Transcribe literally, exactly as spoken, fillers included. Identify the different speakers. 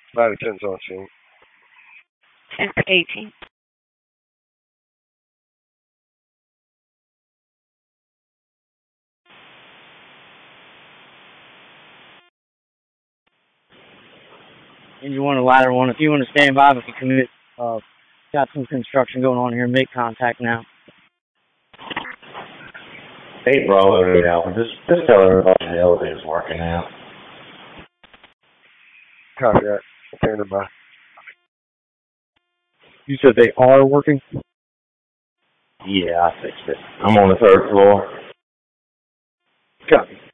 Speaker 1: Ladder ten's on scene.
Speaker 2: ten for eighteen.
Speaker 3: Engine one to ladder one. If you want to stand by, we can commit. Uh, got some construction going on here. Make contact now.
Speaker 4: Hey, Bravo, Alpha. Just, just tell everybody the elevator's working out.
Speaker 1: Copy that. Standing by.
Speaker 3: You said they are working?
Speaker 4: Yeah, I fixed it. I'm on the third floor.
Speaker 3: Copy.